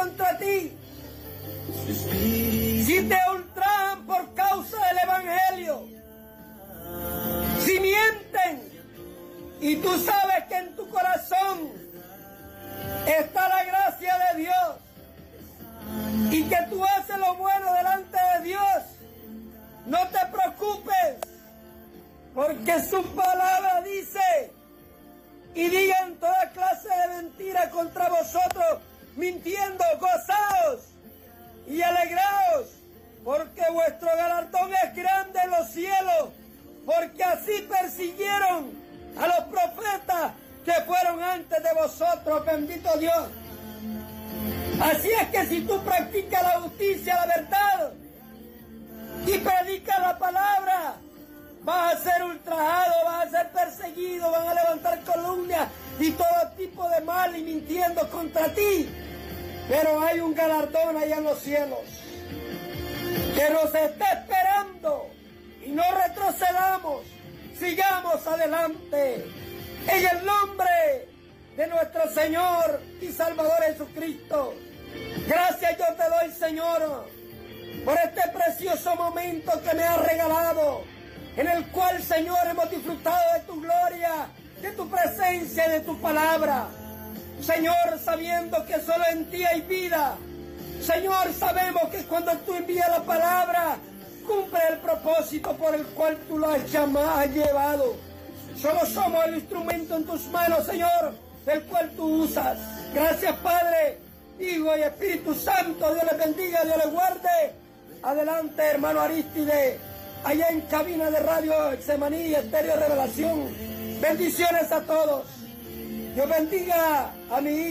contra ti, si te ultrajan por causa del Evangelio, si mienten y tú sabes que en tu corazón está la gracia de Dios y que tú haces lo bueno delante de Dios, no te preocupes, porque su palabra dice: y digan toda clase de mentira contra vosotros, mintiendo, gozaos y alegraos, porque vuestro galardón es grande en los cielos, porque así persiguieron a los profetas que fueron antes de vosotros, bendito Dios. Así es que si tú practicas la justicia, la verdad, y predicas la palabra, vas a ser ultrajado, vas a ser perseguido, van a levantar calumnias y todo tipo de mal y mintiendo contra ti. Pero hay un galardón allá en los cielos que nos está esperando, y no retrocedamos, sigamos adelante en el nombre de nuestro Señor y Salvador Jesucristo. Gracias yo te doy, Señor, por este precioso momento que me has regalado, en el cual, Señor, hemos disfrutado de tu gloria, de tu presencia y de tu palabra. Señor, sabiendo que solo en ti hay vida. Señor, sabemos que cuando tú envías la palabra, cumple el propósito por el cual tú lo has llevado. Solo somos el instrumento en tus manos, Señor, el cual tú usas. Gracias, Padre, Hijo y Espíritu Santo. Dios les bendiga, Dios les guarde. Adelante, hermano Aristide, allá en cabina de radio Getsemaní, Estéreo Revelación. Bendiciones a todos. Dios bendiga a mi hijo.